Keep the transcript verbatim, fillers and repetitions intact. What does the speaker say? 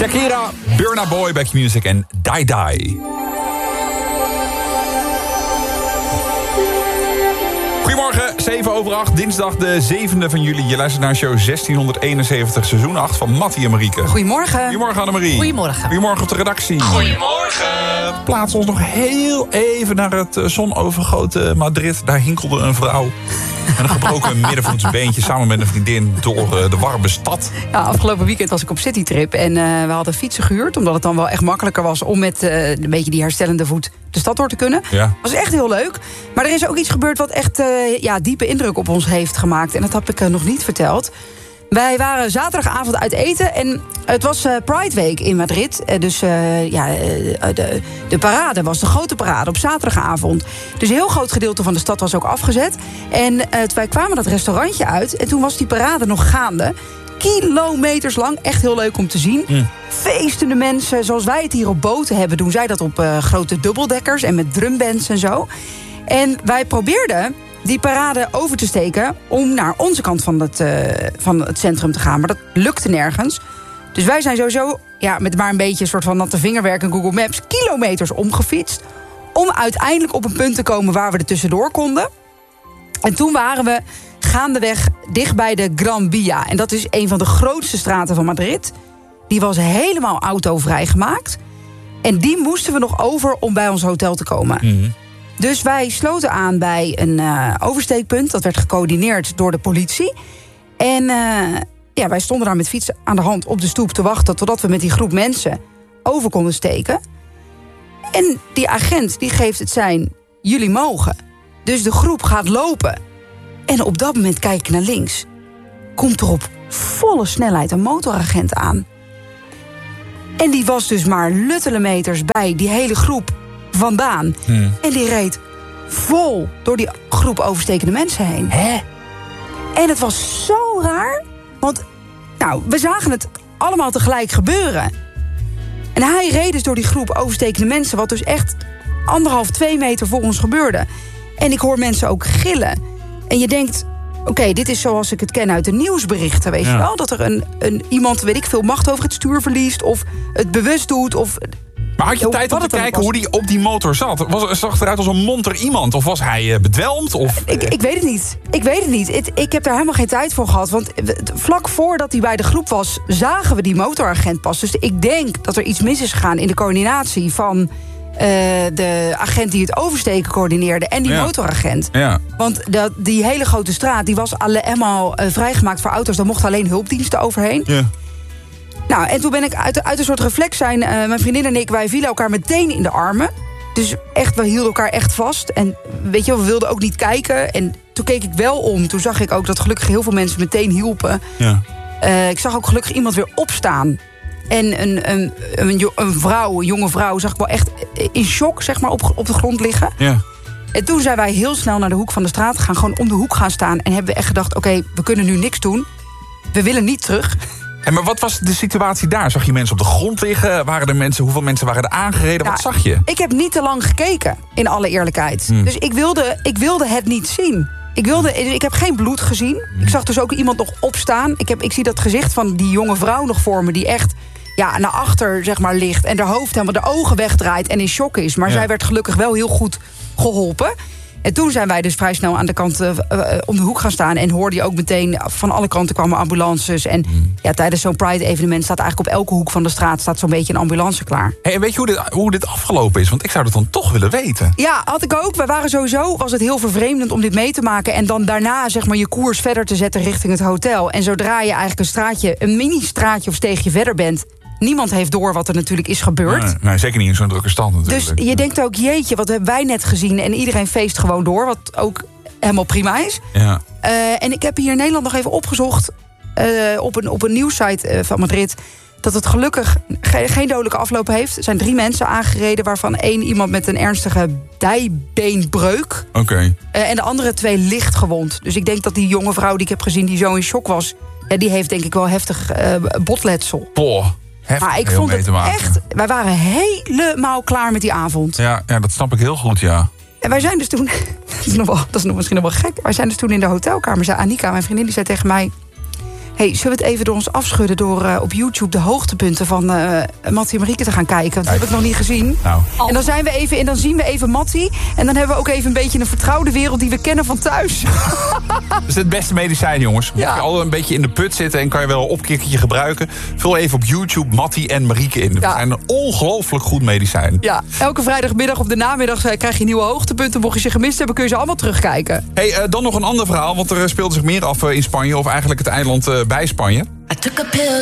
Shakira, Burna Boy, Back Music en Die Die. Goedemorgen, zeven over acht, dinsdag de zevende van juli. Je luistert naar show zestienhonderdeenenzeventig, seizoen acht van Mattie en Marieke. Goedemorgen. Goedemorgen Annemarie. Goedemorgen. Goedemorgen op de redactie. Goedemorgen. Plaats ons nog heel even naar het zonovergoten Madrid. Daar hinkelde een vrouw met een gebroken middenvoetsbeentje samen met een vriendin door de warme stad. Ja, afgelopen weekend was ik op citytrip en uh, we hadden fietsen gehuurd, omdat het dan wel echt makkelijker was om met uh, een beetje die herstellende voet de stad door te kunnen. Ja. Was echt heel leuk. Maar er is ook iets gebeurd wat echt uh, ja, diepe indruk op ons heeft gemaakt. En dat heb ik uh, nog niet verteld. Wij waren zaterdagavond uit eten en het was uh, Pride Week in Madrid. Uh, dus uh, ja, uh, de, de parade was de grote parade op zaterdagavond. Dus een heel groot gedeelte van de stad was ook afgezet. En uh, wij kwamen dat restaurantje uit en toen was die parade nog gaande. Kilometers lang, echt heel leuk om te zien. Mm. Feestende mensen, zoals wij het hier op boten hebben, doen zij dat op uh, grote dubbeldekkers en met drumbands en zo. En wij probeerden die parade over te steken om naar onze kant van het, uh, van het centrum te gaan. Maar dat lukte nergens. Dus wij zijn sowieso ja, met maar een beetje een soort van natte vingerwerk en Google Maps kilometers omgefietst om uiteindelijk op een punt te komen waar we er tussendoor konden. En toen waren we gaandeweg dicht bij de Gran Via. En dat is een van de grootste straten van Madrid. Die was helemaal autovrij gemaakt. En die moesten we nog over om bij ons hotel te komen. Mm-hmm. Dus wij sloten aan bij een uh, oversteekpunt. Dat werd gecoördineerd door de politie. En uh, ja, wij stonden daar met fietsen aan de hand op de stoep te wachten totdat we met die groep mensen over konden steken. En die agent die geeft het sein, jullie mogen. Dus de groep gaat lopen. En op dat moment kijk ik naar links. Komt er op volle snelheid een motoragent aan. En die was dus maar luttele meters bij die hele groep vandaan. Hmm. En die reed vol door die groep overstekende mensen heen. Hè? En het was zo raar. Want nou, we zagen het allemaal tegelijk gebeuren. En hij reed dus door die groep overstekende mensen, wat dus echt anderhalf, twee meter voor ons gebeurde. En ik hoor mensen ook gillen. En je denkt, oké, okay, dit is zoals ik het ken uit de nieuwsberichten, weet ja. je wel? Dat er een, een, iemand, weet ik veel, macht over het stuur verliest of het bewust doet. Of, maar had je tijd om te kijken hoe die op die motor zat? Was, zag eruit als een monter iemand? Of was hij uh, bedwelmd? Of, ik, ik weet het niet. Ik weet het niet. Het, ik heb daar helemaal geen tijd voor gehad. Want vlak voordat hij bij de groep was, zagen we die motoragent pas. Dus ik denk dat er iets mis is gegaan in de coördinatie van Uh, de agent die het oversteken coördineerde en die ja. motoragent. Ja. Want dat, die hele grote straat die was alle, helemaal uh, vrijgemaakt voor auto's. Daar mochten alleen hulpdiensten overheen. Ja. Nou, en toen ben ik uit, uit een soort reflex zijn, uh, mijn vriendin en ik, wij vielen elkaar meteen in de armen. Dus echt, we hielden elkaar echt vast. En weet je, we wilden ook niet kijken. En toen keek ik wel om. Toen zag ik ook dat gelukkig heel veel mensen meteen hielpen. Ja. Uh, ik zag ook gelukkig iemand weer opstaan. En een, een, een, een vrouw, een jonge vrouw, zag ik wel echt in shock, zeg maar, op, op de grond liggen. Ja. En toen zijn wij heel snel naar de hoek van de straat gegaan, gewoon om de hoek gaan staan. En hebben we echt gedacht, oké, okay, we kunnen nu niks doen. We willen niet terug. En maar wat was de situatie daar? Zag je mensen op de grond liggen? Waren er mensen, hoeveel mensen waren er aangereden? Nou, wat zag je? Ik heb niet te lang gekeken, in alle eerlijkheid. Hmm. Dus ik wilde, ik wilde het niet zien. Ik, wilde, ik heb geen bloed gezien. Ik zag dus ook iemand nog opstaan. Ik, heb, ik zie dat gezicht van die jonge vrouw nog voor me, die echt ja, naar achter zeg maar, ligt en haar hoofd helemaal de ogen wegdraait en in shock is. Maar ja. zij werd gelukkig wel heel goed geholpen. En toen zijn wij dus vrij snel aan de kant uh, uh, om de hoek gaan staan. En hoorde je ook meteen, van alle kanten kwamen ambulances. En mm. ja, tijdens zo'n Pride-evenement staat eigenlijk op elke hoek van de straat staat zo'n beetje een ambulance klaar. Hey, en weet je hoe dit, hoe dit afgelopen is? Want ik zou dat dan toch willen weten. Ja, had ik ook. We waren sowieso, was het heel vervreemdend om dit mee te maken. En dan daarna zeg maar je koers verder te zetten richting het hotel. En zodra je eigenlijk een straatje, een mini-straatje of steegje verder bent, niemand heeft door wat er natuurlijk is gebeurd. Nee, nee zeker niet in zo'n drukke stad natuurlijk. Dus je denkt ook, jeetje, wat hebben wij net gezien? En iedereen feest gewoon door, wat ook helemaal prima is. Ja. Uh, en ik heb hier in Nederland nog even opgezocht, Uh, op een, op een nieuwssite uh, van Madrid, dat het gelukkig ge- geen dodelijke afloop heeft. Er zijn drie mensen aangereden, waarvan één iemand met een ernstige dijbeenbreuk. Oké. Okay. Uh, en de andere twee licht gewond. Dus ik denk dat die jonge vrouw die ik heb gezien, die zo in shock was, ja, die heeft denk ik wel heftig uh, botletsel. Boah. Heftig, maar ik vond het echt, wij waren helemaal klaar met die avond. Ja, ja, dat snap ik heel goed, ja. En wij zijn dus toen, dat is, nog wel, dat is nog misschien nog wel gek, wij zijn dus toen in de hotelkamer, zei Annika, mijn vriendin, die zei tegen mij, Hey, zullen we het even door ons afschudden... door uh, op YouTube de hoogtepunten van uh, Mattie en Marieke te gaan kijken? Want dat heb ik nog niet gezien. Nou. En dan, zijn we even, en dan zien we even Mattie. En dan hebben we ook even een beetje een vertrouwde wereld... die we kennen van thuis. Dat is het beste medicijn, jongens. Mocht Ja. je al een beetje in de put zitten... en kan je wel een opkikkertje gebruiken... vul even op YouTube Mattie en Marieke in. Dat Ja. zijn een ongelooflijk goed medicijn. Ja, elke vrijdagmiddag op de namiddag uh, krijg je nieuwe hoogtepunten. Mocht je ze gemist hebben, kun je ze allemaal terugkijken. Hey, uh, dan nog een ander verhaal, want er speelde zich meer af uh, in Spanje... of eigenlijk het eiland uh, bij Spanje. I took a pill